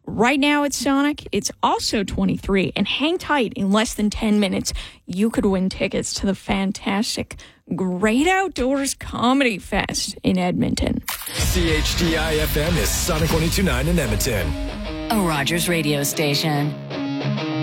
right now at Sonic, it's also 23. And hang tight, in less than 10 minutes, you could win tickets to the fantastic Great Outdoors Comedy Fest in Edmonton. CHDI FM is Sonic 102.9 in Edmonton. A Rogers radio station.